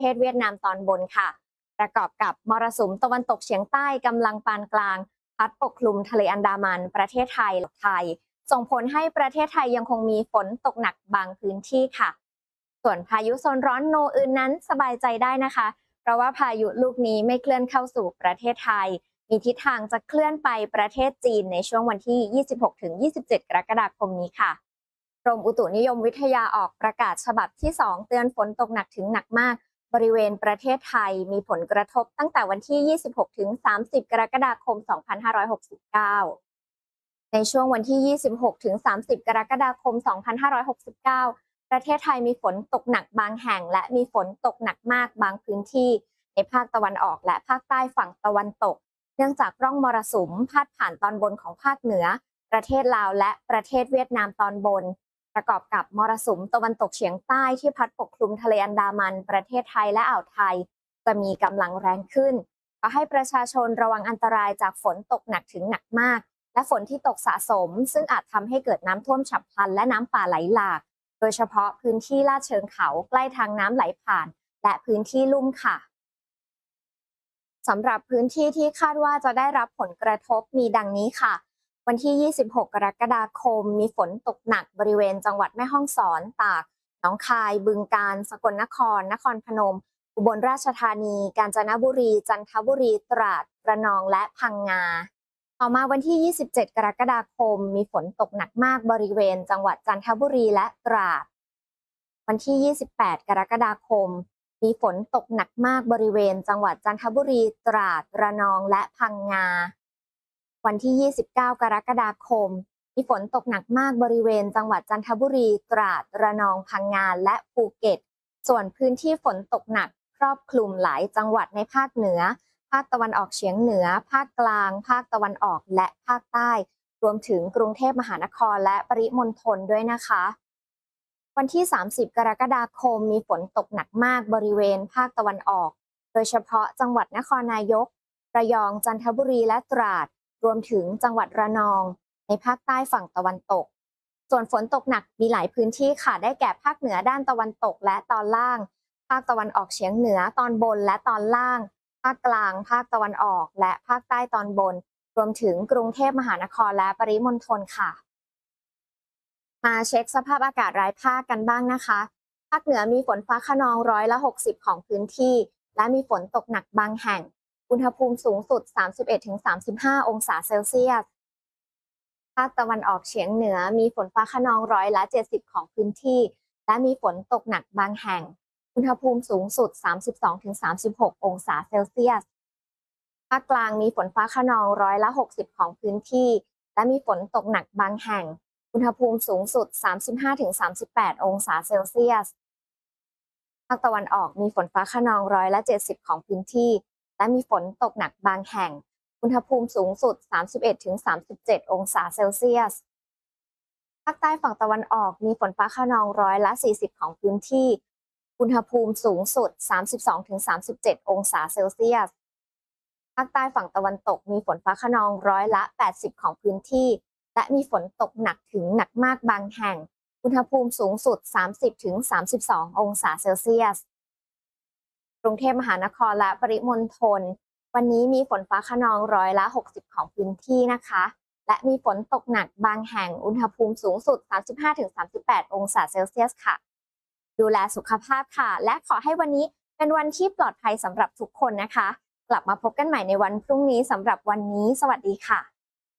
เทศเวียดนามตอนบนค่ะประกอบกับมรสุมตะวันตกเฉียงใต้กำลังปานกลางพัดปกคลุมทะเลอันดามันประเทศไทยส่งผลให้ประเทศไทยยังคงมีฝนตกหนักบางพื้นที่ค่ะส่วนพายุโซนร้อนโนอึนนั้นสบายใจได้นะคะเพราะว่าพายุลูกนี้ไม่เคลื่อนเข้าสู่ประเทศไทยมีทิศทางจะเคลื่อนไปประเทศจีนในช่วงวันที่ 26-27 กรกฎาคมนี้ค่ะกรมอุตุนิยมวิทยาออกประกาศฉบับที่ 2 เตือนฝนตกหนักถึงหนักมากบริเวณประเทศไทยมีผลกระทบตั้งแต่วันที่ 26-30 กรกฎาคม 2569 ในช่วงวันที่ 26-30 กรกฎาคม 2569 ประเทศไทยมีฝนตกหนักบางแห่งและมีฝนตกหนักมากบางพื้นที่ในภาคตะวันออกและภาคใต้ฝั่งตะวันตกเนื่องจากร่องมรสุมพาดผ่านตอนบนของภาคเหนือประเทศลาวและประเทศเวียดนามตอนบนประกอบกับมรสุมตะวันตกเฉียงใต้ที่พัดปกคลุมทะเลอันดามันประเทศไทยและอ่าวไทยจะมีกำลังแรงขึ้นขอให้ประชาชนระวังอันตรายจากฝนตกหนักถึงหนักมากและฝนที่ตกสะสมซึ่งอาจทำให้เกิดน้ำท่วมฉับพลันและน้ำป่าไหลหลากโดยเฉพาะพื้นที่ลาดเชิงเขาใกล้ทางน้ำไหลผ่านและพื้นที่ลุ่มค่ะสำหรับพื้นที่ที่คาดว่าจะได้รับผลกระทบมีดังนี้ค่ะวันที่ 26 กรกฎาคมมีฝนตกหนักบริเวณจังหวัดแม่ฮ่องสอนตากหนองคายบึงกาฬสกลนครนครพนมอุบลราชธานีกาญจนบุรีจันทบุรีตราดระนองและพังงาต่อมาวันที่ 27 กรกฎาคมมีฝนตกหนักมากบริเวณจังหวัดจันทบุรีและตราดวันที่ 28 กรกฎาคมมีฝนตกหนักมากบริเวณจังหวัดจันทบุรีตราดระนองและพังงาวันที่ 29 กรกฎาคมมีฝนตกหนักมากบริเวณจังหวัดจันทบุรีตราดระนองพังงาและภูเก็ตส่วนพื้นที่ฝนตกหนักครอบคลุมหลายจังหวัดในภาคเหนือภาคตะวันออกเฉียงเหนือภาคกลางภาคตะวันออกและภาคใต้รวมถึงกรุงเทพมหานครและปริมณฑลด้วยนะคะวันที่ 30 กรกฎาคมมีฝนตกหนักมากบริเวณภาคตะวันออกโดยเฉพาะจังหวัดนครนายกระยองจันทบุรีและตราดรวมถึงจังหวัดระนองในภาคใต้ฝั่งตะวันตกส่วนฝนตกหนักมีหลายพื้นที่ค่ะได้แก่ภาคเหนือด้านตะวันตกและตอนล่างภาคตะวันออกเฉียงเหนือตอนบนและตอนล่างภาคกลางภาคตะวันออกและภาคใต้ตอนบนรวมถึงกรุงเทพมหานครและปริมณฑลค่ะมาเช็คสภาพอากาศรายภาคกันบ้างนะคะภาคเหนือมีฝนฟ้าคะนอง60%ของพื้นที่และมีฝนตกหนักบางแห่งอุณหภูมิสูงสุด 31-35 องศาเซลเซียสภาคตะวันออกเฉียงเหนือมีฝนฟ้าคะนอง70%ของพื้นที่และมีฝนตกหนักบางแห่งอุณหภูมิสูงสุด 32-36 องศาเซลเซียสภาคกลางมีฝนฟ้าคะนอง60%ของพื้นที่และมีฝนตกหนักบางแห่งอุณหภูมิสูงสุด 35-38 องศาเซลเซียสภาคตะวันออกมีฝนฟ้าคะนอง70%ของพื้นที่และมีฝนตกหนักบางแห่งอุณหภูมิสูงสุด 31-37 องศาเซลเซียสภาคใต้ฝั่งตะวันออกมีฝนฟ้าคะนอง40%ของพื้นที่อุณหภูมิสูงสุด 32-37 องศาเซลเซียสภาคใต้ฝั่งตะวันตกมีฝนฟ้าคะนอง80%ของพื้นที่และมีฝนตกหนักถึงหนักมากบางแห่งอุณหภูมิสูงสุด 30-32 องศาเซลเซียสกรุงเทพมหานครและปริมณฑลวันนี้มีฝนฟ้าคะนอง60%ของพื้นที่นะคะและมีฝนตกหนักบางแห่งอุณหภูมิสูงสุด 35-38 องศาเซลเซียสค่ะดูแลสุขภาพค่ะและขอให้วันนี้เป็นวันที่ปลอดภัยสำหรับทุกคนนะคะกลับมาพบกันใหม่ในวันพรุ่งนี้สำหรับวันนี้สวัสดีค่ะ